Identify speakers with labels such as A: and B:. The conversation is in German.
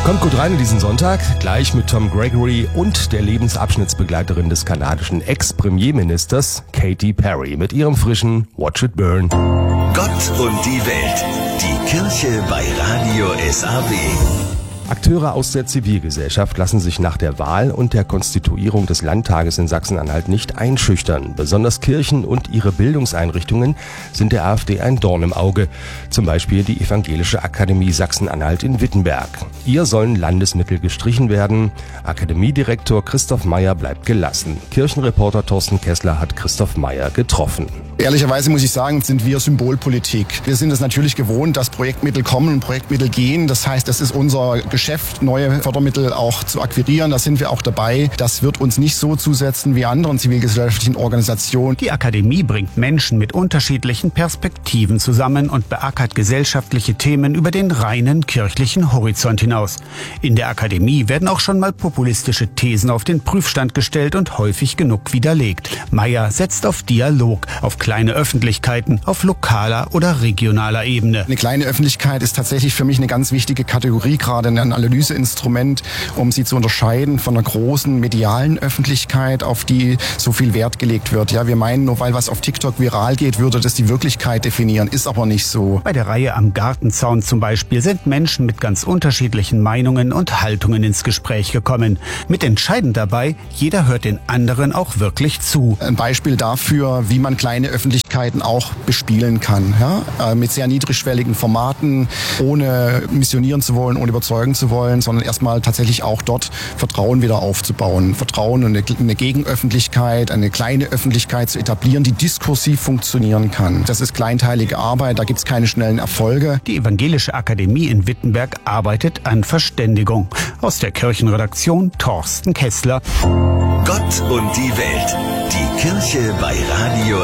A: Kommt gut rein in diesen Sonntag, gleich mit Tom Gregory und der Lebensabschnittsbegleiterin des kanadischen Ex-Premierministers Katy Perry mit ihrem frischen Watch It Burn.
B: Gott und die Welt, die Kirche bei Radio SAW.
A: Akteure aus der Zivilgesellschaft lassen sich nach der Wahl und der Konstituierung des Landtages in Sachsen-Anhalt nicht einschüchtern. Besonders Kirchen und ihre Bildungseinrichtungen sind der AfD ein Dorn im Auge. Zum Beispiel die Evangelische Akademie Sachsen-Anhalt in Wittenberg. Ihr sollen Landesmittel gestrichen werden. Akademiedirektor Christoph Meyer bleibt gelassen. Kirchenreporter Thorsten Kessler hat Christoph Meyer getroffen.
C: Ehrlicherweise muss ich sagen, sind wir Symbolpolitik. Wir sind es natürlich gewohnt, dass Projektmittel kommen und Projektmittel gehen. Das heißt, das ist unser Geschäft, neue Fördermittel auch zu akquirieren. Da sind wir auch dabei. Das wird uns nicht so zusetzen wie anderen zivilgesellschaftlichen Organisationen.
D: Die Akademie bringt Menschen mit unterschiedlichen Perspektiven zusammen und beackert gesellschaftliche Themen über den reinen kirchlichen Horizont hinaus. In der Akademie werden auch schon mal populistische Thesen auf den Prüfstand gestellt und häufig genug widerlegt. Meyer setzt auf Dialog, auf kleine Öffentlichkeiten, auf lokaler oder regionaler Ebene.
C: Eine kleine Öffentlichkeit ist tatsächlich für mich eine ganz wichtige Kategorie, gerade ein Analyseinstrument, um sie zu unterscheiden von einer großen medialen Öffentlichkeit, auf die so viel Wert gelegt wird. Ja, wir meinen, nur weil was auf TikTok viral geht, würde das die Wirklichkeit definieren. Ist aber nicht so.
D: Bei der Reihe am Gartenzaun zum Beispiel sind Menschen mit ganz unterschiedlichen Meinungen und Haltungen ins Gespräch gekommen. Mit entscheidend dabei, jeder hört den anderen auch wirklich zu.
C: Ein Beispiel dafür, wie man kleine Öffentlichkeiten auch bespielen kann. Ja? Mit sehr niedrigschwelligen Formaten, ohne missionieren zu wollen, ohne überzeugen zu wollen, sondern erstmal tatsächlich auch dort Vertrauen wieder aufzubauen. Vertrauen und eine Gegenöffentlichkeit, eine kleine Öffentlichkeit zu etablieren, die diskursiv funktionieren kann. Das ist kleinteilige Arbeit, da gibt es keine schnellen Erfolge.
D: Die Evangelische Akademie in Wittenberg arbeitet an Verständigung. Aus der Kirchenredaktion Thorsten Kessler.
B: Gott und die Welt, die Kirche bei Radio